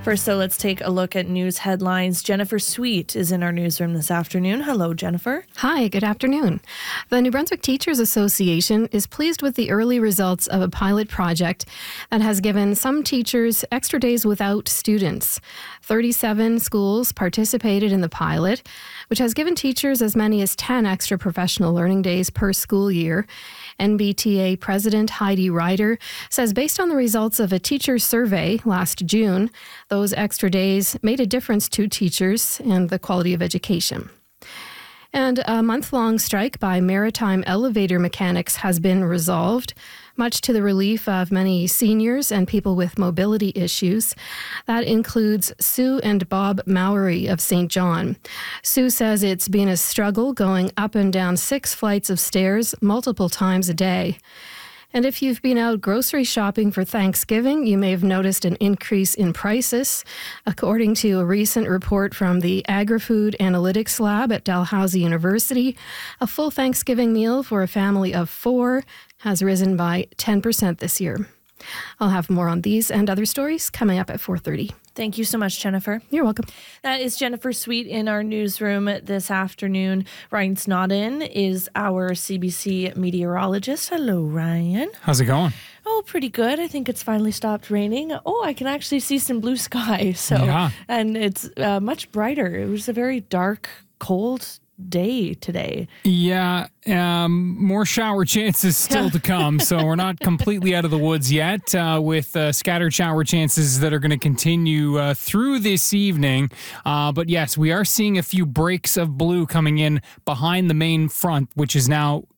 First, so let's take a look at news headlines. Jennifer Sweet is in our newsroom this afternoon. Hello, Jennifer. Hi, good afternoon. The New Brunswick Teachers Association is pleased with the early results of a pilot project that has given some teachers extra days without students. 37 schools participated in the pilot, which has given teachers as many as 10 extra professional learning days per school year. NBTA President Heidi Ryder says based on the results of a teacher survey last June, those extra days made a difference to teachers and the quality of education. And a month-long strike by maritime elevator mechanics has been resolved, much to the relief of many seniors and people with mobility issues. That includes Sue and Bob Mowry of St. John. Sue says it's been a struggle going up and down 6 flights of stairs multiple times a day. And if you've been out grocery shopping for Thanksgiving, you may have noticed an increase in prices. According to a recent report from the Agri-Food Analytics Lab at Dalhousie University, a full Thanksgiving meal for a family of 4 has risen by 10% this year. I'll have more on these and other stories coming up at 4:30. Thank you so much, Jennifer. You're welcome. That is Jennifer Sweet in our newsroom this afternoon. Ryan Snodden is our CBC meteorologist. Hello, Ryan. How's it going? Oh, pretty good. I think it's finally stopped raining. Oh, I can actually see some blue sky. And it's much brighter. It was a very dark, cold day today. Yeah, more shower chances still to come, so we're not completely out of the woods yet with scattered shower chances that are going to continue through this evening. But yes, we are seeing a few breaks of blue coming in behind the main front, which is now